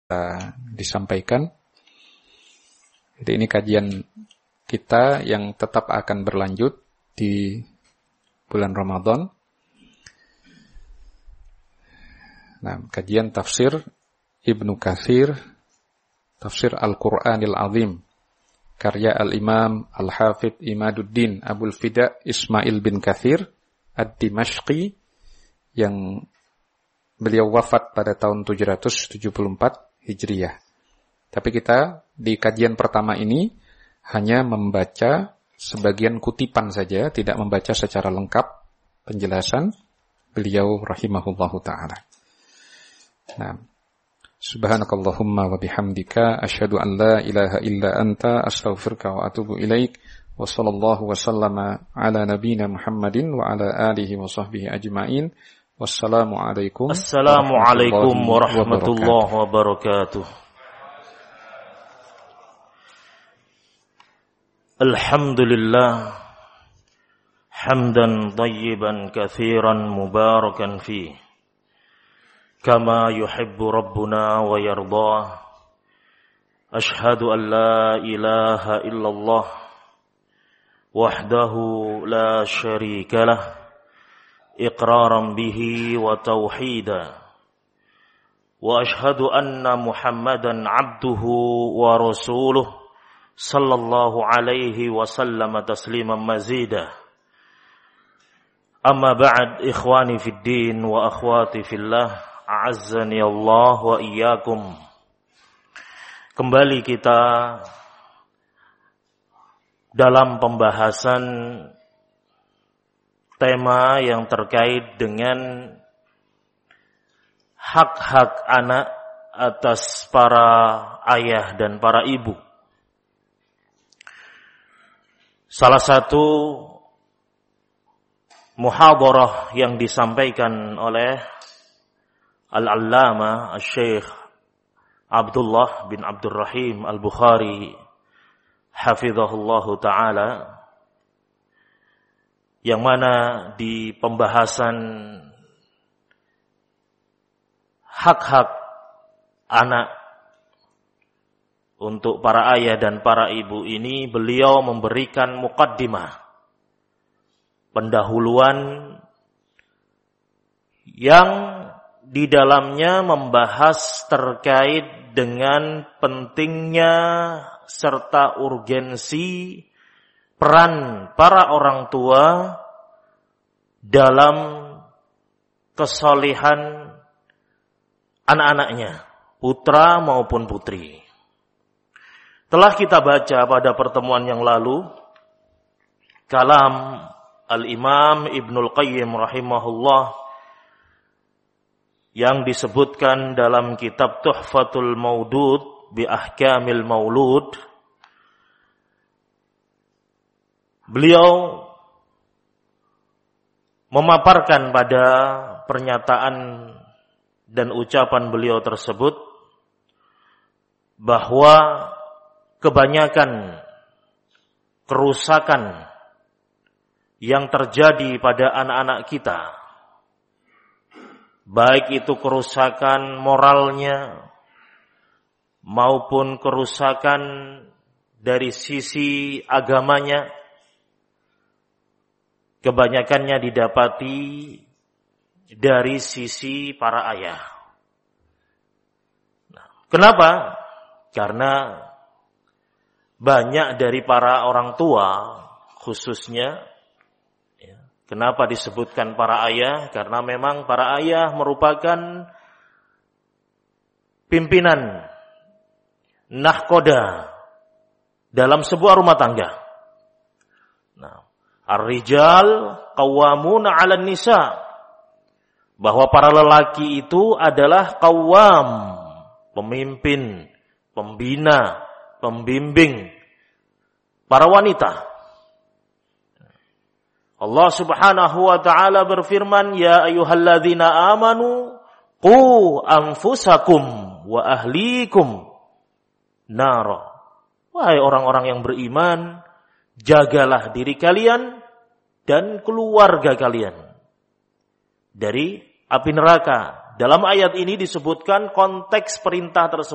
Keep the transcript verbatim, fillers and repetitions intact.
disampaikan. Jadi ini kajian kita yang tetap akan berlanjut di bulan Ramadan. Nah, kajian tafsir Ibnu Katsir, tafsir Al-Qur'anil Azim, karya Al-Imam Al-Hafidh Imaduddin Abul Fida Ismail bin Katsir Ad-Dimashqi, yang beliau wafat pada tahun tujuh ratus tujuh puluh empat Hijriyah. Tapi kita di kajian pertama ini hanya membaca sebagian kutipan saja, tidak membaca secara lengkap penjelasan beliau rahimahullahu ta'ala. Nah, subhanakallahumma wa bihamdika asyhadu an la ilaha illa anta astaghfiruka wa atubu ilaik. Wa sallallahu wa sallama ala nabiyyina Muhammadin wa ala alihi wa sahbihi ajma'in. Wassalamualaikum Assalamualaikum warahmatullahi wabarakatuh. Alhamdulillah hamdan tayyiban katsiran mubarakan fihi kama yuhibbu rabbuna wa yardah. Ashhadu an la ilaha illallah wahdahu la syarika lah iqraran bihi wa tauhida, wa ashhadu anna Muhammadan abduhu wa rasuluh sallallahu alaihi wa sallam tasliman mazida. Amma ba'd, ikhwani fid din wa akhwati fillah, a'azzani Allah wa iyyakum. Kembali kita dalam pembahasan tema yang terkait dengan hak-hak anak atas para ayah dan para ibu. Salah satu muhadharah yang disampaikan oleh Al-Allamah Asy-Syaikh Abdullah bin Abdurrahim Al-Bukhari hafizahullahu ta'ala, yang mana di pembahasan hak-hak anak untuk para ayah dan para ibu ini, beliau memberikan muqaddimah, pendahuluan yang di dalamnya membahas terkait dengan pentingnya serta urgensi peran para orang tua dalam kesalehan anak-anaknya, putra maupun putri. Telah kita baca pada pertemuan yang lalu kalam Al-Imam Ibnul Qayyim rahimahullah yang disebutkan dalam kitab Tuhfatul Maudud bi Ahkamil Maulud. Beliau memaparkan pada pernyataan dan ucapan beliau tersebut bahwa kebanyakan kerusakan yang terjadi pada anak-anak kita, baik itu kerusakan moralnya maupun kerusakan dari sisi agamanya, kebanyakannya didapati dari sisi para ayah. Nah, kenapa? Karena banyak dari para orang tua khususnya, ya, kenapa disebutkan para ayah? Karena memang para ayah merupakan pimpinan nahkoda dalam sebuah rumah tangga. Nah, ar-rijal qawwamuna 'alan nisa, bahwa para lelaki itu adalah qawwam, pemimpin, pembina, pembimbing para wanita. Allah Subhanahu wa taala berfirman, ya ayyuhalladzina amanu qu anfusakum wa ahlikum nara. Wahai orang-orang yang beriman, jagalah diri kalian dan keluarga kalian dari api neraka. Dalam ayat ini disebutkan konteks perintah tersebut